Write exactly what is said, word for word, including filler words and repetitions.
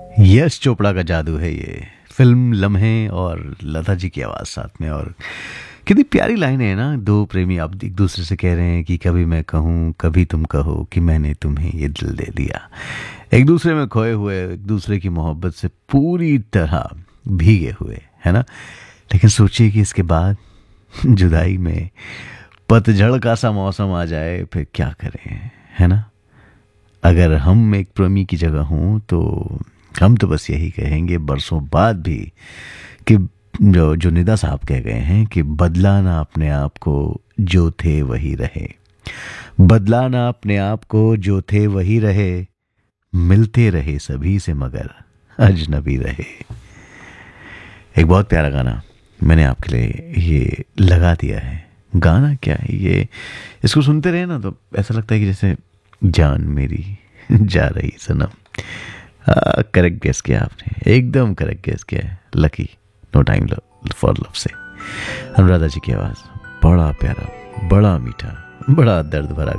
यश चोपड़ा का जादू है ये फिल्म लम्हे, और लता जी की आवाज़ साथ में। और कितनी प्यारी लाइन है ना, दो प्रेमी अब एक दूसरे से कह रहे हैं कि कभी मैं कहूँ कभी तुम कहो कि मैंने तुम्हें ये दिल दे दिया। एक दूसरे में खोए हुए, एक दूसरे की मोहब्बत से पूरी तरह भीगे हुए, है ना। लेकिन सोचिए कि इसके बाद जुदाई में पतझड़ का सा मौसम आ जाए, फिर क्या करें, है ना। अगर हम एक प्रेमी की जगह हों तो हम तो बस यही कहेंगे बरसों बाद भी कि जो जो निदा साहब कह गए हैं कि बदला ना अपने आप को जो थे वही रहे, बदला ना अपने आप को जो थे वही रहे, मिलते रहे सभी से मगर अजनबी रहे। एक बहुत प्यारा गाना मैंने आपके लिए ये लगा दिया है। गाना क्या है ये, इसको सुनते रहे ना तो ऐसा लगता है कि जैसे जान मेरी जा रही सनम। करेक्ट गेस किया आपने, एकदम करेक्ट गेस किया है। Lucky no time for love से अनुराधा जी की आवाज़, बड़ा प्यारा, बड़ा मीठा, बड़ा दर्द भरा